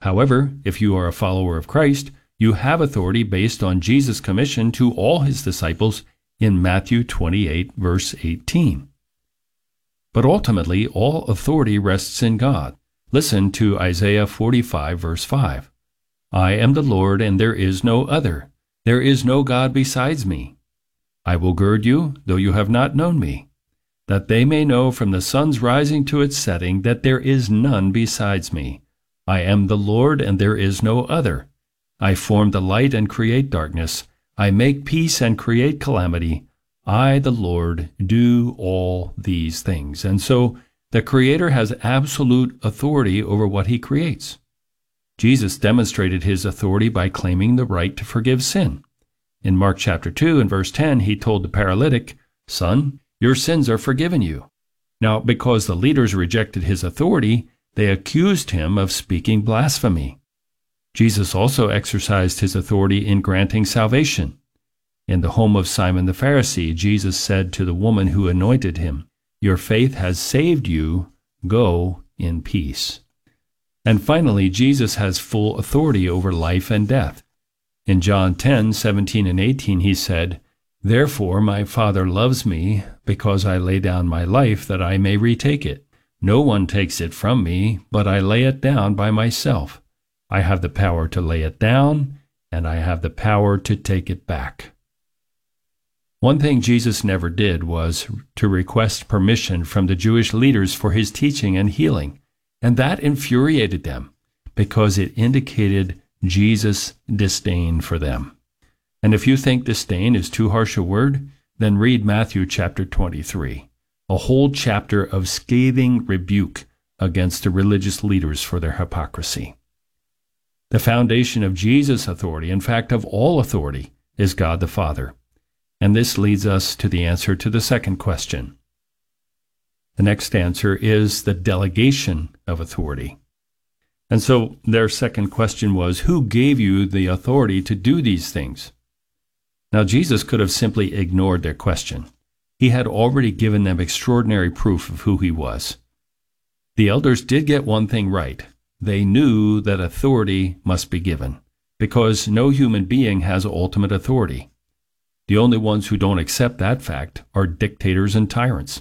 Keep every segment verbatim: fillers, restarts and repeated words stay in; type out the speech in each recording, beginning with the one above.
However, if you are a follower of Christ, you have authority based on Jesus' commission to all his disciples in Matthew twenty-eight, verse eighteen. But ultimately, all authority rests in God. Listen to Isaiah forty-five, verse five. I am the Lord, and there is no other. There is no God besides me. I will gird you, though you have not known me, that they may know from the sun's rising to its setting that there is none besides me. I am the Lord, and there is no other. I form the light and create darkness. I make peace and create calamity. I, the Lord, do all these things. And so the Creator has absolute authority over what he creates. Jesus demonstrated his authority by claiming the right to forgive sin. In Mark chapter two and verse ten, he told the paralytic, Son, your sins are forgiven you. Now, because the leaders rejected his authority, they accused him of speaking blasphemy. Jesus also exercised his authority in granting salvation. In the home of Simon the Pharisee, Jesus said to the woman who anointed him, Your faith has saved you. Go in peace. And finally, Jesus has full authority over life and death. In John ten, seventeen and eighteen, he said, Therefore my Father loves me, because I lay down my life that I may retake it. No one takes it from me, but I lay it down by myself. I have the power to lay it down, and I have the power to take it back. One thing Jesus never did was to request permission from the Jewish leaders for his teaching and healing, and that infuriated them, because it indicated Jesus' disdain for them. And if you think disdain is too harsh a word, then read Matthew chapter twenty-three, a whole chapter of scathing rebuke against the religious leaders for their hypocrisy. The foundation of Jesus' authority, in fact of all authority, is God the Father. And this leads us to the answer to the second question. The next answer is the delegation of authority. And so their second question was, who gave you the authority to do these things? Now, Jesus could have simply ignored their question. He had already given them extraordinary proof of who he was. The elders did get one thing right. They knew that authority must be given, because no human being has ultimate authority. The only ones who don't accept that fact are dictators and tyrants.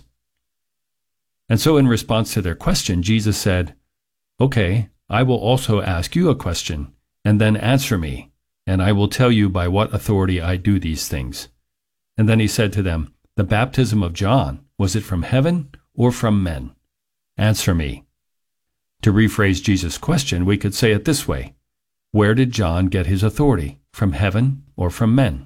And so in response to their question, Jesus said, Okay, I will also ask you a question, and then answer me, and I will tell you by what authority I do these things. And then he said to them, The baptism of John, was it from heaven or from men? Answer me. To rephrase Jesus' question, we could say it this way. Where did John get his authority? From heaven or from men?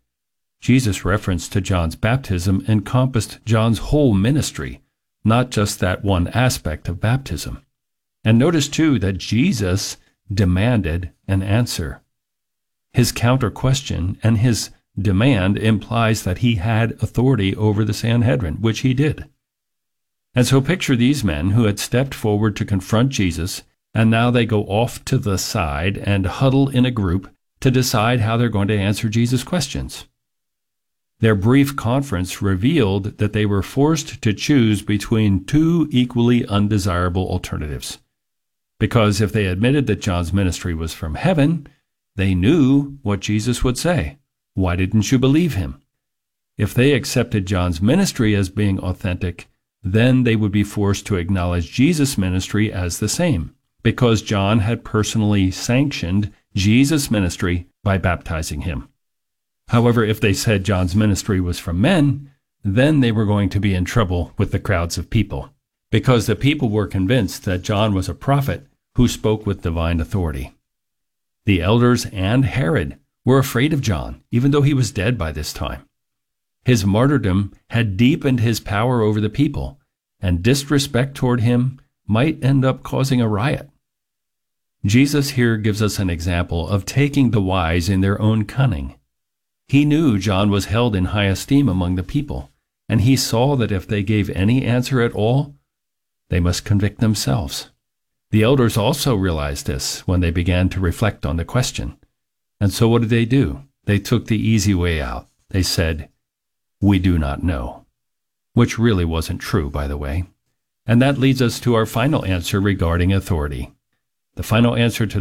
Jesus' reference to John's baptism encompassed John's whole ministry, not just that one aspect of baptism. And notice, too, that Jesus demanded an answer. His counter-question and his demand implies that he had authority over the Sanhedrin, which he did. And so picture these men who had stepped forward to confront Jesus, and now they go off to the side and huddle in a group to decide how they're going to answer Jesus' questions. Their brief conference revealed that they were forced to choose between two equally undesirable alternatives. Because if they admitted that John's ministry was from heaven, they knew what Jesus would say. Why didn't you believe him? If they accepted John's ministry as being authentic, then they would be forced to acknowledge Jesus' ministry as the same, because John had personally sanctioned Jesus' ministry by baptizing him. However, if they said John's ministry was from men, then they were going to be in trouble with the crowds of people, because the people were convinced that John was a prophet who spoke with divine authority. The elders and Herod were afraid of John, even though he was dead by this time. His martyrdom had deepened his power over the people, and disrespect toward him might end up causing a riot. Jesus here gives us an example of taking the wise in their own cunning. He knew John was held in high esteem among the people, and he saw that if they gave any answer at all, they must convict themselves. The elders also realized this when they began to reflect on the question. And so what did they do? They took the easy way out. They said, "We do not know," which really wasn't true, by the way. And that leads us to our final answer regarding authority. The final answer to